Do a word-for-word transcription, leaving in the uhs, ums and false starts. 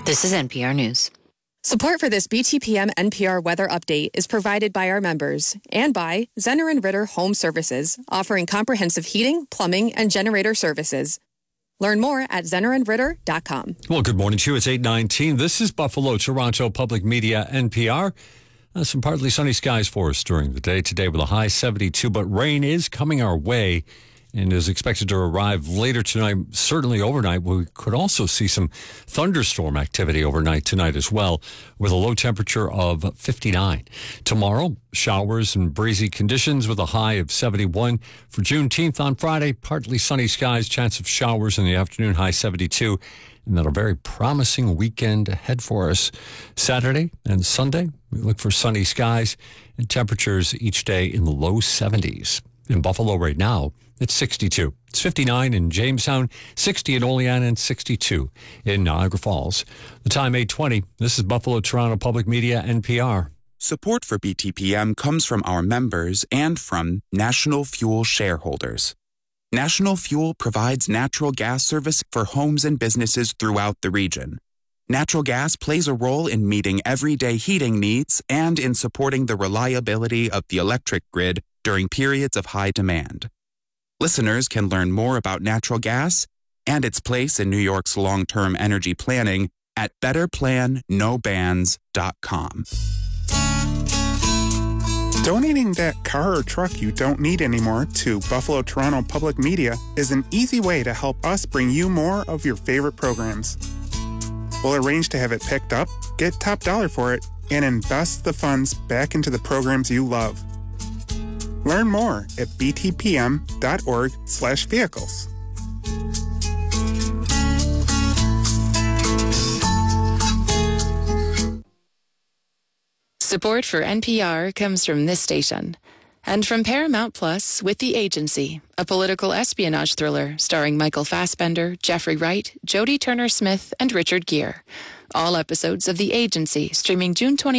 This is N P R News. Support for this B T P M N P R weather update is provided by our members and by Zenner and Ritter Home Services, offering comprehensive heating, plumbing, and generator services. Learn more at zenner and ritter dot com. Well, good morning to you. It's eight nineteen. This is Buffalo, Toronto Public Media, N P R. Uh, some partly sunny skies for us during the day today with a high seventy-two, but rain is coming our way and is expected to arrive later tonight, certainly overnight. We could also see some thunderstorm activity overnight tonight as well, with a low temperature of fifty-nine. Tomorrow, showers and breezy conditions with a high of seventy-one. For Juneteenth on Friday, partly sunny skies, chance of showers in the afternoon, high seventy-two. And then a very promising weekend ahead for us. Saturday and Sunday, we look for sunny skies and temperatures each day in the low seventies. In Buffalo right now, it's sixty-two. It's fifty-nine in Jamestown, sixty in Olean, and sixty-two in Niagara Falls. The time eight twenty. This is Buffalo, Toronto Public Media, N P R. Support for B T P M comes from our members and from National Fuel shareholders. National Fuel provides natural gas service for homes and businesses throughout the region. Natural gas plays a role in meeting everyday heating needs and in supporting the reliability of the electric grid during periods of high demand. Listeners can learn more about natural gas and its place in New York's long-term energy planning at better plan no bans dot com. Donating that car or truck you don't need anymore to Buffalo Toronto Public Media is an easy way to help us bring you more of your favorite programs. We'll arrange to have it picked up, get top dollar for it, and invest the funds back into the programs you love. Learn more at b t p m dot org slash vehicles. Support for N P R comes from this station and from Paramount Plus with The Agency, a political espionage thriller starring Michael Fassbender, Jeffrey Wright, Jodie Turner-Smith, and Richard Gere. All episodes of The Agency streaming June twenty-fourth.